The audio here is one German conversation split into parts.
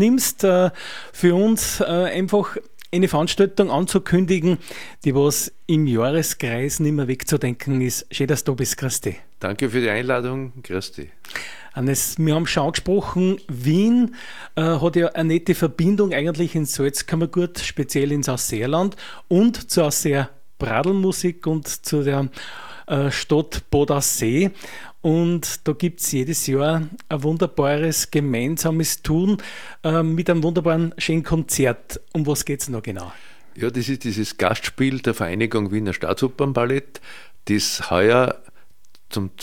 nimmst, für uns einfach eine Veranstaltung anzukündigen, die was im Jahreskreis nicht mehr wegzudenken ist. Schön, dass du bist, Christi. Danke für die Einladung, Christi. Hannes, wir haben schon angesprochen, Wien hat ja eine nette Verbindung eigentlich ins Salzkammergut, speziell ins Ausseerland und zur Ausseer Bradlmusik und zu der Stadt Bad Aussee. Und da gibt es jedes Jahr ein wunderbares gemeinsames Tun mit einem wunderbaren schönen Konzert. Um was geht es noch genau? Ja, das ist dieses Gastspiel der Vereinigung Wiener Staatsopernballett, das heuer zum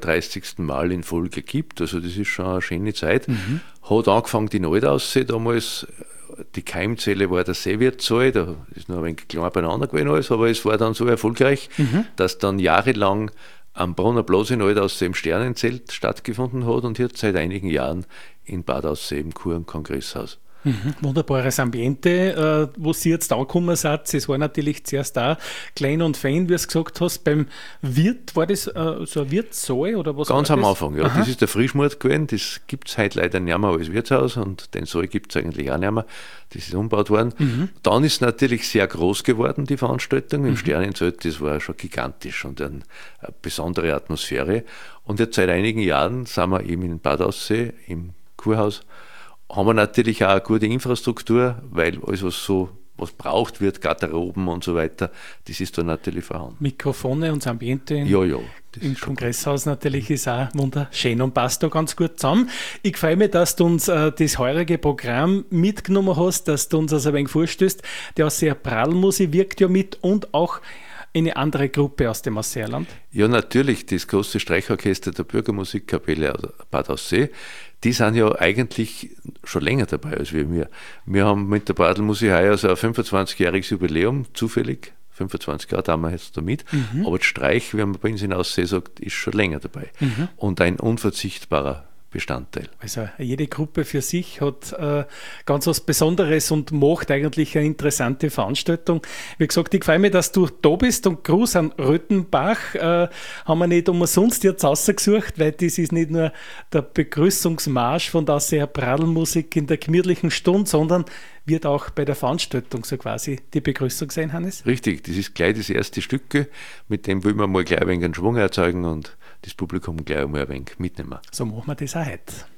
32. Mal in Folge gibt. Also das ist schon eine schöne Zeit. Hat angefangen in Altaussee damals. Die Keimzelle war der Seewirtsaal, da ist noch ein wenig klein beieinander gewesen alles, aber es war dann so erfolgreich, dass dann jahrelang am Brunner Platz in Altaussee im Sternenzelt stattgefunden hat und jetzt seit einigen Jahren in Bad Aussee im Kur- und Kongresshaus. Wunderbares Ambiente, wo Sie jetzt angekommen seid. Es war natürlich zuerst da klein und fein, wie du es gesagt hast. Beim Wirt, war das so ein Wirtssaal oder was? Ganz war am das? Anfang, ja. Aha. Das ist der Frischmut gewesen. Das gibt es heute leider nicht mehr als Wirtshaus und den Saal gibt es eigentlich auch nicht mehr. Das ist umgebaut worden. Dann ist es natürlich sehr groß geworden, die Veranstaltung. Im Sternenzelt, das war schon gigantisch und eine besondere Atmosphäre. Und jetzt seit einigen Jahren sind wir eben in Bad Aussee im Kurhaus. Haben wir natürlich auch eine gute Infrastruktur, weil alles, was braucht wird, Garderoben und so weiter, das ist da natürlich vorhanden. Mikrofone und das Ambiente Ja. Das im ist schon Kongresshaus natürlich ist auch wunderschön und passt da ganz gut zusammen. Ich freue mich, dass du uns das heurige Programm mitgenommen hast, dass du uns also ein wenig vorstößt. Die Ausseer Bradlmusik wirkt ja mit und auch eine andere Gruppe aus dem Ausseerland. Ja, natürlich, das große Streichorchester der Bürgermusikkapelle aus Bad Aussee, die sind ja eigentlich schon länger dabei als wir. Wir haben mit der Bradlmusik heuer so ein 25-jähriges Jubiläum, zufällig, 25 Jahre haben wir jetzt damit, aber das Streich, wie man bei uns in Aussee sagt, ist schon länger dabei und ein unverzichtbarer Bestandteil. Also jede Gruppe für sich hat ganz was Besonderes und macht eigentlich eine interessante Veranstaltung. Wie gesagt, ich freue mich, dass du da bist und Gruß an Röthenbach. Haben wir nicht umsonst jetzt rausgesucht, weil das ist nicht nur der Begrüßungsmarsch von der Ausseer Bradlmusik in der gemütlichen Stunde, sondern wird auch bei der Veranstaltung so quasi die Begrüßung sein, Hannes? Richtig, das ist gleich das erste Stück, mit dem wollen wir mal gleich ein wenig einen Schwung erzeugen und das Publikum gleich einmal ein wenig mitnehmen. So machen wir das auch heute.